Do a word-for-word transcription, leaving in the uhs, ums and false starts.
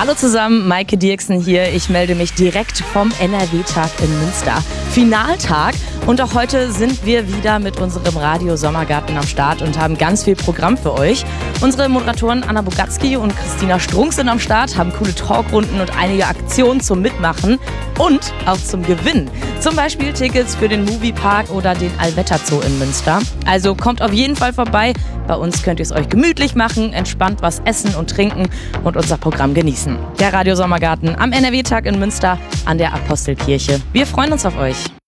Hallo zusammen, Maike Dirksen hier. Ich melde mich direkt vom N R W-Tag in Münster. Finaltag und auch heute sind wir wieder mit unserem Radio Sommergarten am Start und haben ganz viel Programm für euch. Unsere Moderatoren Anna Bogatzki und Christina Strunk sind am Start, haben coole Talkrunden und einige Aktionen zum Mitmachen und auch zum Gewinnen. Zum Beispiel Tickets für den Moviepark oder den Allwetterzoo in Münster. Also kommt auf jeden Fall vorbei. Bei uns könnt ihr es euch gemütlich machen, entspannt was essen und trinken und unser Programm genießen. Der Radio Sommergarten am N R W-Tag in Münster an der Apostelkirche. Wir freuen uns auf euch.